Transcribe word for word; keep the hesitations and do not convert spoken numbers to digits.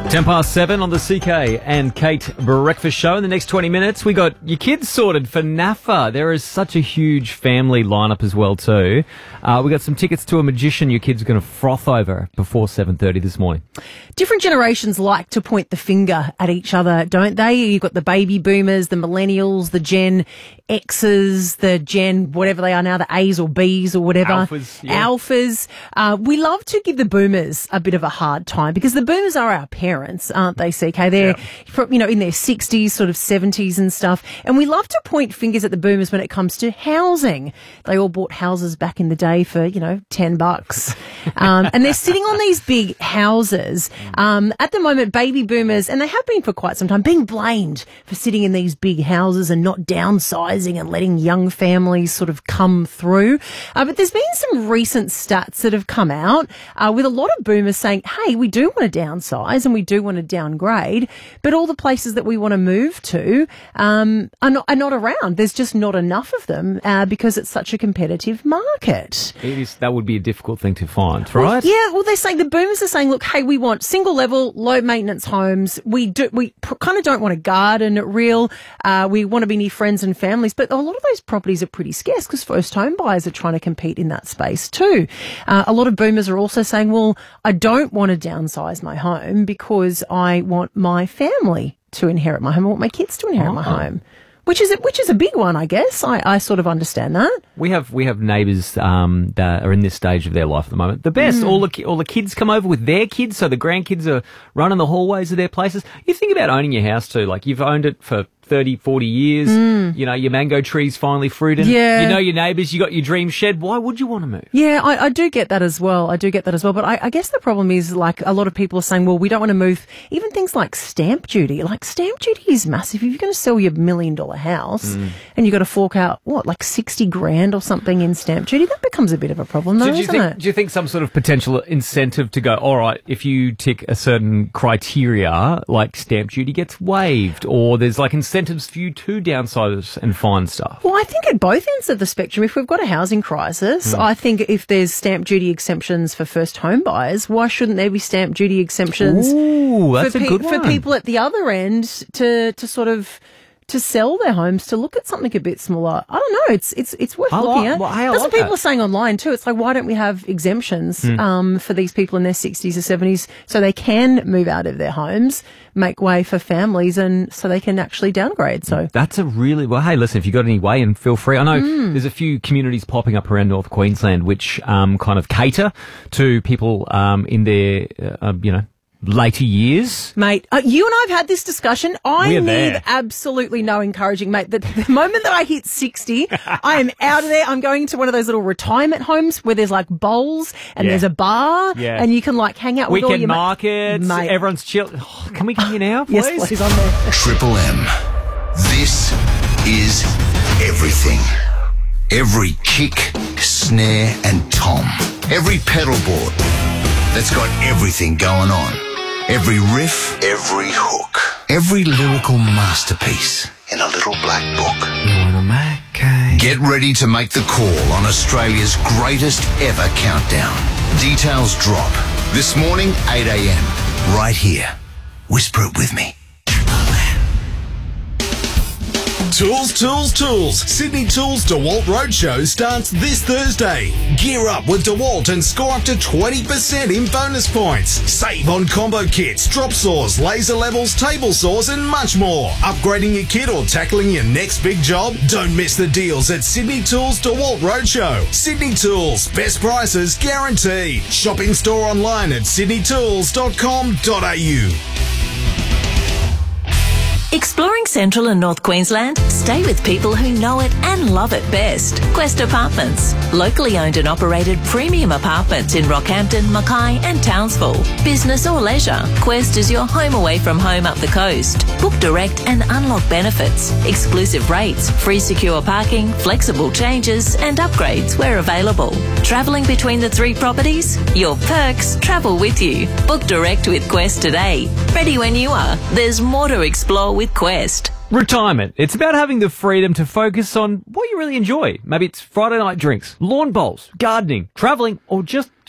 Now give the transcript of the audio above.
Ten past seven on the C K and Kate Breakfast Show. In the next twenty minutes, we got your kids sorted for N A F A. There is such a huge family lineup as well too. Uh, we got some tickets to a magician your kids are going to froth over before seven thirty this morning. Different generations like to point the finger at each other, don't they? You've got the baby boomers, the millennials, the Gen X's, the Gen whatever they are now, the A's or B's or whatever. Alphas. Yeah. Alphas. Uh, we love to give the boomers a bit of a hard time because the boomers are our parents, aren't they, C K? They're, yeah. from, you know, in their sixties, sort of seventies and stuff. And we love to point fingers at the boomers when it comes to housing. They all bought houses back in the day for, you know, ten bucks. Um, and they're sitting on these big houses. Um, at the moment, baby boomers, and they have been for quite some time, being blamed for sitting in these big houses and not downsizing and letting young families sort of come through. Uh, but there's been some recent stats that have come out uh, with a lot of boomers saying, hey, we do want to downsize and we do want to downgrade, but all the places that we want to move to um, are, not, are not around. There's just not enough of them uh, because it's such a competitive market. It is, that would be a difficult thing to find, right? Well, yeah, well, they're saying, the boomers are saying, look, hey, we want single level, low maintenance homes. We do, we pr- kind of don't want to garden real. Uh, we want to be near friends and families, but a lot of those properties are pretty scarce because first home buyers are trying to compete in that space too. Uh, a lot of boomers are also saying, well, I don't want to downsize my home because I want my family to inherit my home. I want my kids to inherit oh. my home. Which is a, which is a big one, I guess. I, I sort of understand that. We have we have neighbours um, that are in this stage of their life at the moment. The best, mm. all the all the kids come over with their kids, so the grandkids are running the hallways of their places. You think about owning your house too. Like, you've owned it for thirty, forty years. Mm. You know, your mango tree's finally fruited. Yeah. You know your neighbours, you got your dream shed. Why would you want to move? Yeah, I, I do get that as well. I do get that as well. But I, I guess the problem is, like, a lot of people are saying, well, we don't want to move. Even things like stamp duty. Like, stamp duty is massive. If you're going to sell your million dollar house mm. and you've got to fork out, what, like sixty grand or something in stamp duty, that becomes a bit of a problem, though, so do you isn't think, it? Do you think some sort of potential incentive to go, all right, if you tick a certain criteria, like stamp duty gets waived, or there's like incentives for you to downsize and find stuff? Well, I think at both ends of the spectrum, if we've got a housing crisis, mm. I think if there's stamp duty exemptions for first home buyers, why shouldn't there be stamp duty exemptions Ooh, that's for, a good one. for people at the other end to, to sort of to sell their homes, to look at something a bit smaller? I don't know. It's it's it's worth I looking like, at. Well, I That's like what people that. are saying online too. It's like, why don't we have exemptions Mm. um, for these people in their sixties or seventies so they can move out of their homes, make way for families, and so they can actually downgrade. So that's a really, well, hey, listen, if you've got any way, and feel free. I know Mm. there's a few communities popping up around North Queensland which um, kind of cater to people um, in their, uh, you know, later years. Mate, uh, you and I have had this discussion. I We're need there. absolutely no encouraging, mate. The, the moment that I hit sixty, I am out of there. I'm going to one of those little retirement homes where there's like bowls and Yeah. there's a bar Yeah. and you can like hang out with all Weekend your ma- markets, Mate. everyone's chill. Oh, can we come here now, please? Yes, please, I'm there. Triple M. This is everything. Every kick, snare and tom. Every pedal board that's got everything going on. Every riff, every hook. Every lyrical masterpiece in a little black book. Get ready to make the call on Australia's greatest ever countdown. Details drop this morning, eight a.m. right here. Whisper it with me. Tools, Tools, Tools. Sydney Tools DeWalt Roadshow starts this Thursday. Gear up with DeWalt and score up to twenty percent in bonus points. Save on combo kits, drop saws, laser levels, table saws and much more. Upgrading your kit or tackling your next big job? Don't miss the deals at Sydney Tools DeWalt Roadshow. Sydney Tools, best prices guaranteed. Shopping store online at sydney tools dot com dot a u. Exploring Central and North Queensland? Stay with people who know it and love it best. Quest Apartments. Locally owned and operated premium apartments in Rockhampton, Mackay and Townsville. Business or leisure, Quest is your home away from home up the coast. Book direct and unlock benefits. Exclusive rates, free secure parking, flexible changes and upgrades where available. Travelling between the three properties? Your perks travel with you. Book direct with Quest today. Ready when you are. There's more to explore with Quest. Retirement. It's about having the freedom to focus on what you really enjoy. Maybe it's Friday night drinks, lawn bowls, gardening, travelling, or just